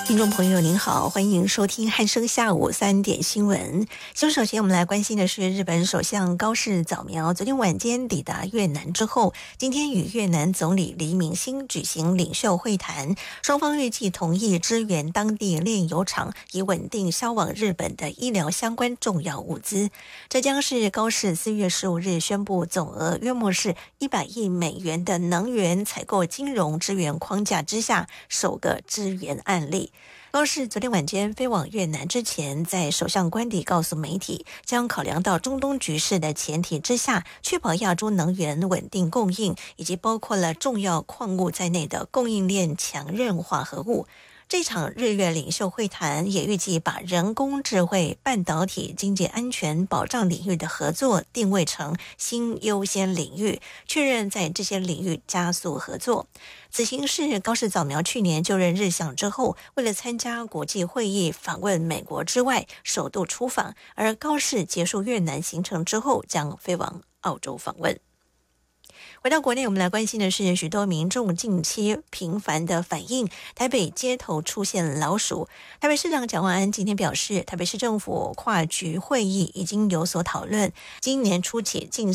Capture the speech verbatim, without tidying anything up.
听众朋友您好，欢迎收听汉声下午三点新闻。就首先我们来关心的是日本首相高市早苗昨天晚间抵达越南之后，今天与越南总理黎明星举行领袖会谈，双方预计同意支援当地炼油厂，以稳定销往日本的医疗相关重要物资。这将是高市四月十五日宣布总额约莫是一百亿美元的能源采购金融支援框架之下首个支援案例。高市昨天晚间飞往越南之前，在首相官邸告诉媒体，将考量到中东局势的前提之下，确保亚洲能源稳定供应，以及包括了重要矿物在内的供应链强韧化合物。这场日越领袖会谈也预计把人工智慧、半导体、经济安全保障领域的合作定位成新优先领域，确认在这些领域加速合作。此行是高市早苗去年就任日相之后，为了参加国际会议访问美国之外，首度出访，而高市结束越南行程之后，将飞往澳洲访问。回到国内，我们来关心的是许多民众近期频繁的反映台北街头出现老鼠。台北市长蒋万安今天表示，台北市政府跨局会议已经有所讨论，今年初起进